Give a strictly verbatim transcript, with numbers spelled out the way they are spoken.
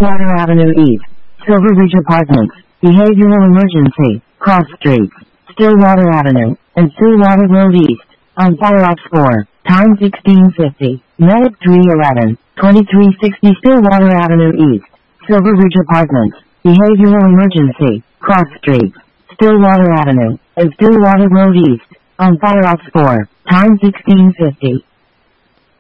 Water Avenue East, Silverbridge Apartments, Behavioral Emergency, Cross Streets, Stillwater Avenue, and Stillwater Road East, on Fire Ops four, time sixteen fifty, Medic three eleven, twenty-three sixty Stillwater Avenue East, Silverbridge Apartments, Behavioral Emergency, Cross Streets, Stillwater Avenue, and Stillwater Road East, on Fire Ops four, time sixteen fifty.